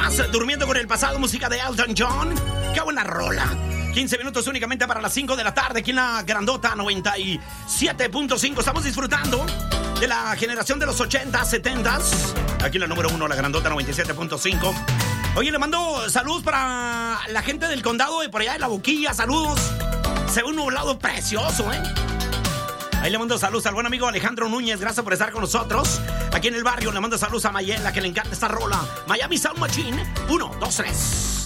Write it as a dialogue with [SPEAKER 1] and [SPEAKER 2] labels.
[SPEAKER 1] más, Durmiendo con el Pasado, música de Elton John. ¡Qué buena rola! 15 minutos únicamente para las 5 de la tarde aquí en la Grandota 97.5. Estamos disfrutando de la generación de los 80s, 70s. Aquí en la número 1, la Grandota 97.5. Oye, le mando saludos para la gente del condado de por allá de La Boquilla. Saludos. Se ve un nublado precioso, ¿eh? Ahí le mando saludos al buen amigo Alejandro Núñez. Gracias por estar con nosotros. Aquí en el barrio le mando saludos a Mayela, que le encanta esta rola. Miami Sound Machine. 1, 2, 3.